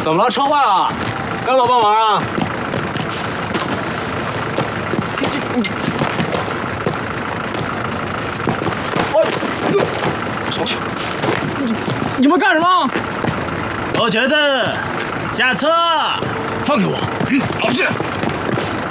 怎么了？车坏了，该我帮忙啊？小心！你们干什么？ 我觉得下车， 放开我！ 老师。